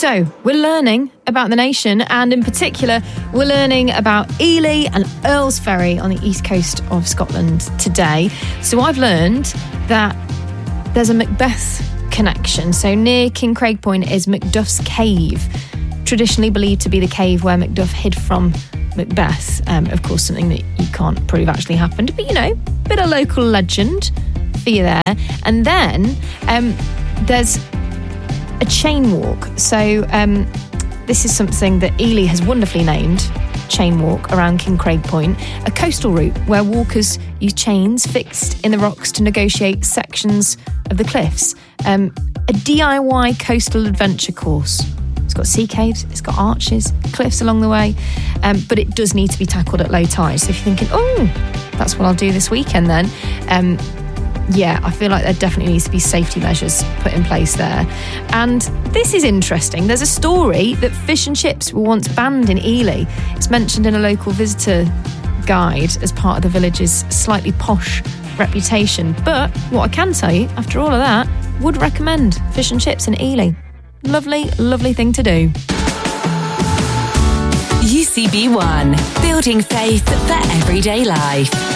So, we're learning about the nation, and in particular, we're learning about Ely and Earls Ferry on the east coast of Scotland today. So I've learned that there's a Macbeth connection. So near Kincraig Point is Macduff's Cave, traditionally believed to be the cave where Macduff hid from Macbeth. Of course, something that you can't prove actually happened, but bit of local legend for you there. And then there's a chain walk. So this is something that Ely has wonderfully named, chain walk around Kincraig Point, a coastal route where walkers use chains fixed in the rocks to negotiate sections of the cliffs. A DIY coastal adventure course. It's got sea caves, it's got arches, cliffs along the way, but it does need to be tackled at low tide. So if you're thinking, that's what I'll do this weekend then, I feel like there definitely needs to be safety measures put in place there. And this is interesting. There's a story that fish and chips were once banned in Ely. It's mentioned in a local visitor guide as part of the village's slightly posh reputation. But what I can tell you, after all of that, would recommend fish and chips in Ely. Lovely, lovely thing to do. UCB1, building faith for everyday life.